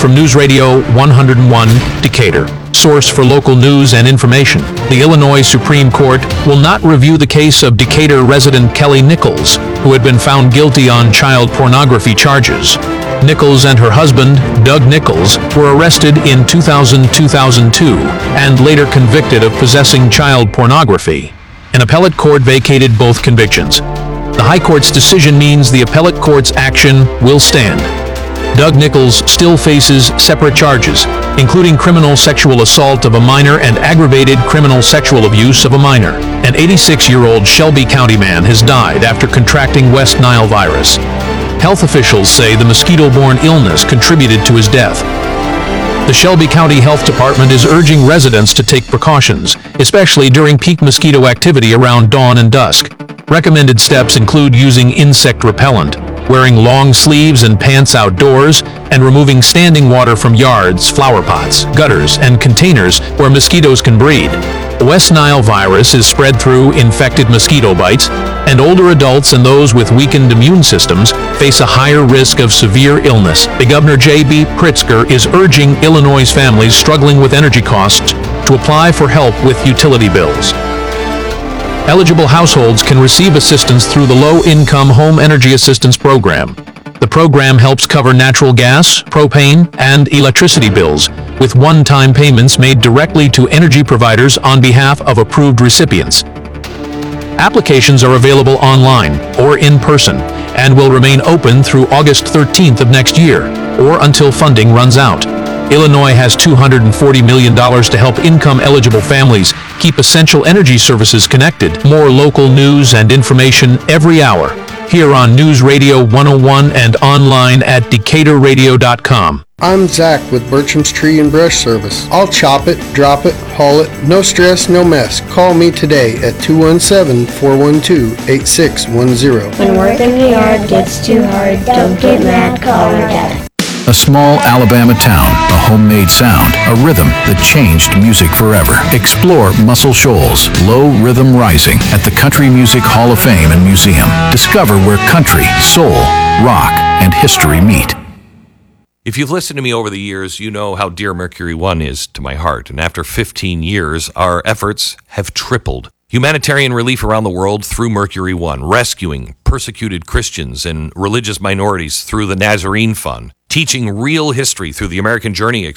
from News Radio 101 Decatur, source for local news and information. The Illinois Supreme Court will not review the case of Decatur resident Kelly Nichols, who had been found guilty on child pornography charges. Nichols and her husband, Doug Nichols, were arrested in 2000-2002 and later convicted of possessing child pornography. An appellate court vacated both convictions. The High Court's decision means the appellate court's action will stand. Doug Nichols still faces separate charges, including criminal sexual assault of a minor and aggravated criminal sexual abuse of a minor. An 86-year-old Shelby County man has died after contracting West Nile virus. Health officials say the mosquito-borne illness contributed to his death. The Shelby County Health Department is urging residents to take precautions, especially during peak mosquito activity around dawn and dusk. Recommended steps include using insect repellent, wearing long sleeves and pants outdoors, and removing standing water from yards, flower pots, gutters, and containers where mosquitoes can breed. The West Nile virus is spread through infected mosquito bites, and older adults and those with weakened immune systems face a higher risk of severe illness. The Governor J.B. Pritzker is urging Illinois families struggling with energy costs to apply for help with utility bills. Eligible households can receive assistance through the Low-Income Home Energy Assistance Program. The program helps cover natural gas, propane, and electricity bills, with one-time payments made directly to energy providers on behalf of approved recipients. Applications are available online or in person and will remain open through August 13th of next year, or until funding runs out. Illinois has $240 million to help income-eligible families keep essential energy services connected. More local news and information every hour here on News Radio 101 and online at DecaturRadio.com. I'm Zach with Bertram's Tree and Brush Service. I'll chop it, drop it, haul it, no stress, no mess. Call me today at 217-412-8610. When work in the yard gets too hard, don't get mad, call your dad. A small Alabama town, a homemade sound, a rhythm that changed music forever. Explore Muscle Shoals, Low Rhythm Rising at the Country Music Hall of Fame and Museum. Discover where country, soul, rock, and history meet. If you've listened to me over the years, you know how dear Mercury One is to my heart. And after 15 years, our efforts have tripled. Humanitarian relief around the world through Mercury One, rescuing persecuted Christians and religious minorities through the Nazarene Fund, teaching real history through the American Journey